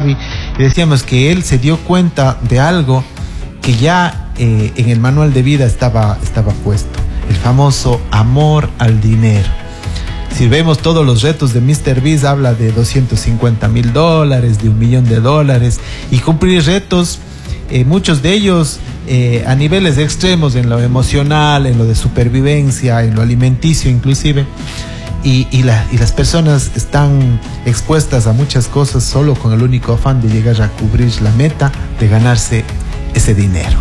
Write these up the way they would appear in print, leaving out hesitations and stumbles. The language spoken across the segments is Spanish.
Javi, y decíamos que él se dio cuenta de algo que ya en el manual de vida estaba puesto, el famoso amor al dinero. Si vemos todos los retos de MrBeast, habla de $250,000, de $1 millón, y cumplir retos, muchos de ellos a niveles extremos en lo emocional, en lo de supervivencia, en lo alimenticio inclusive, y las personas están expuestas a muchas cosas solo con el único afán de llegar a cubrir la meta de ganarse ese dinero.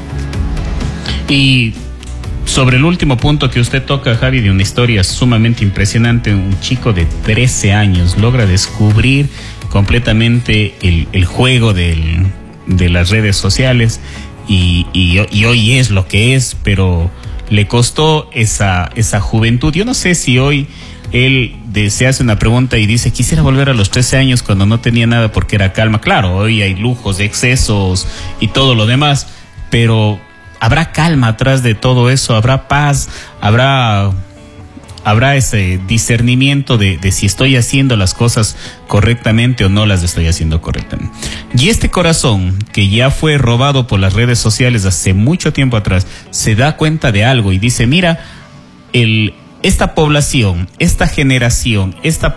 Y sobre el último punto que usted toca, Javi, de una historia sumamente impresionante, un chico de 13 años logra descubrir completamente el juego de las redes sociales y hoy es lo que es, pero le costó esa juventud. Yo no sé si hoy él se hace una pregunta y dice, quisiera volver a los 13 años cuando no tenía nada porque era calma. Claro, hoy hay lujos, excesos y todo lo demás, pero ¿habrá calma atrás de todo eso? ¿Habrá paz? ¿Habrá ese discernimiento de si estoy haciendo las cosas correctamente o no las estoy haciendo correctamente? Y este corazón, que ya fue robado por las redes sociales hace mucho tiempo atrás, se da cuenta de algo y dice, mira, esta población, esta generación, esta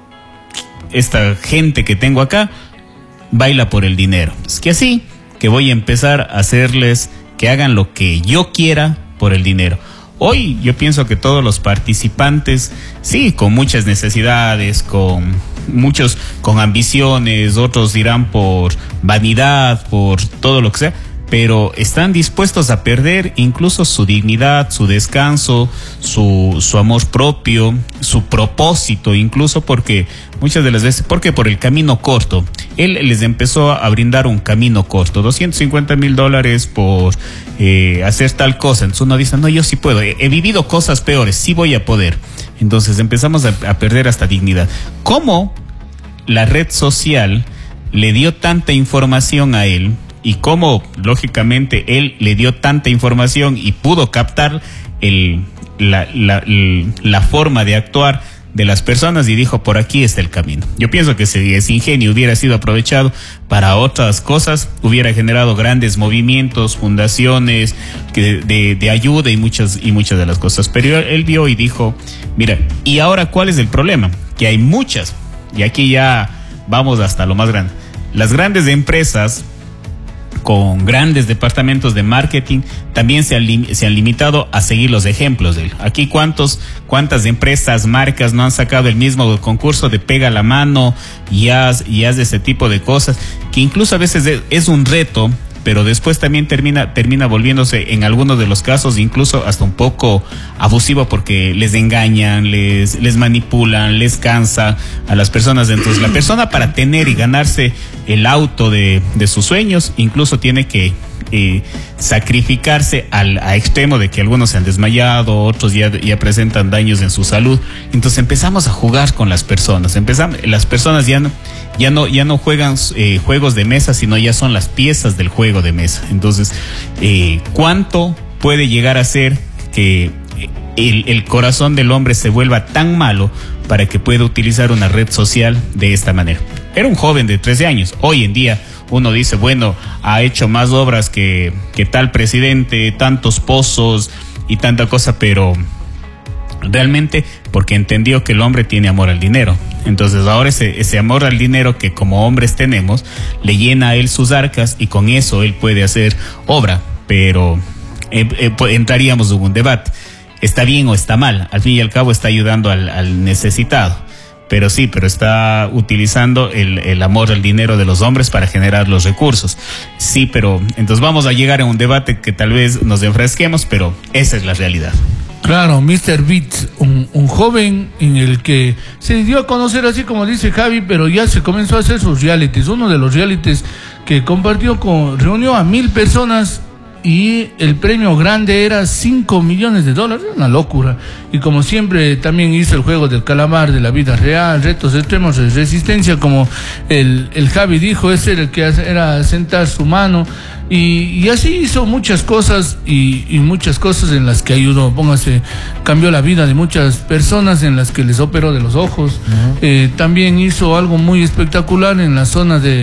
gente que tengo acá, baila por el dinero. Es que así que voy a empezar a hacerles que hagan lo que yo quiera por el dinero. Hoy yo pienso que todos los participantes, sí, con muchas necesidades, con ambiciones, otros dirán por vanidad, por todo lo que sea, pero están dispuestos a perder incluso su dignidad, su descanso, su amor propio, su propósito, incluso porque muchas de las veces, porque por el camino corto, él les empezó a brindar un camino corto, $250,000 por hacer tal cosa. Entonces uno dice, no, yo sí puedo, he vivido cosas peores, sí voy a poder. Entonces empezamos a perder hasta dignidad. ¿Cómo la red social le dio tanta información a él? Y cómo, lógicamente, él le dio tanta información y pudo captar la forma de actuar de las personas y dijo, por aquí está el camino. Yo pienso que si ese ingenio hubiera sido aprovechado para otras cosas, hubiera generado grandes movimientos, fundaciones de ayuda y muchas de las cosas. Pero él vio y dijo, mira, ¿y ahora cuál es el problema? Que hay muchas, y aquí ya vamos hasta lo más grande. Las grandes empresas con grandes departamentos de marketing también se han limitado a seguir los ejemplos de él. Aquí cuántas empresas, marcas no han sacado el mismo concurso de pega la mano y haz ese tipo de cosas, que incluso a veces es un reto, pero después también termina volviéndose en algunos de los casos incluso hasta un poco abusivo, porque les engañan, les manipulan, les cansa a las personas. Entonces la persona, para tener y ganarse el auto de sus sueños, incluso tiene que sacrificarse a extremo de que algunos se han desmayado, otros ya presentan daños en su salud. Entonces empezamos a jugar con las personas. Las personas ya no juegan juegos de mesa, sino ya son las piezas del juego de mesa. Entonces, ¿cuánto puede llegar a ser que el corazón del hombre se vuelva tan malo para que pueda utilizar una red social de esta manera? Era un joven de 13 años. Hoy en día uno dice, bueno, ha hecho más obras que tal presidente, tantos pozos y tanta cosa, pero realmente porque entendió que el hombre tiene amor al dinero. Entonces ahora ese amor al dinero que como hombres tenemos le llena a él sus arcas, y con eso él puede hacer obra. Pero entraríamos en un debate, ¿está bien o está mal? Al fin y al cabo está ayudando al necesitado. Pero sí, está utilizando el amor al dinero de los hombres para generar los recursos. Sí, pero entonces vamos a llegar a un debate que tal vez nos enfresquemos, pero esa es la realidad. Claro, MrBeast, un joven en el que se dio a conocer, así como dice Javi, pero ya se comenzó a hacer sus realities. Uno de los realities que reunió a 1,000 personas, y el premio grande era $5 millones, una locura. Y como siempre también hizo el juego del calamar de la vida real, retos extremos de resistencia, como el Javi dijo, ese era el que era sentar su mano, y así hizo muchas cosas, y muchas cosas en las que ayudó. Cambió la vida de muchas personas, en las que les operó de los ojos. También hizo algo muy espectacular en la zona de